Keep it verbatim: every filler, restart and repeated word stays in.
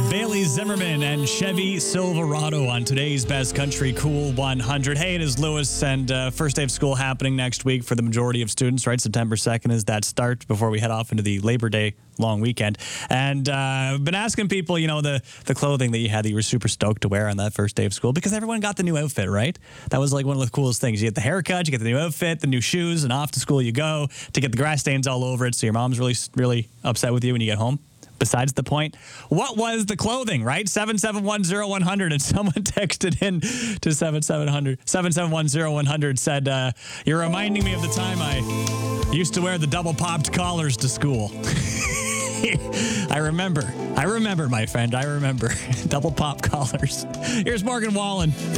Bailey Zimmerman and Chevy Silverado on today's Best Country Cool one hundred. Hey, it is Lewis, and uh, first day of school happening next week for the majority of students, right? September second is that start before we head off into the Labor Day long weekend. And uh, I've been asking people, you know, the, the clothing that you had that you were super stoked to wear on that first day of school, because everyone got the new outfit, right? That was like one of the coolest things. You get the haircut, you get the new outfit, the new shoes, and off to school you go to get the grass stains all over it, so your mom's really, really upset with you when you get home. Besides the point, what was the clothing, right? seven seven one zero one hundred, and someone texted in to seven seven hundred, seven seven one zero one hundred, said, uh, you're reminding me of the time I used to wear the double-popped collars to school. I remember. I remember, my friend. I remember. Double-pop collars. Here's Morgan Wallen.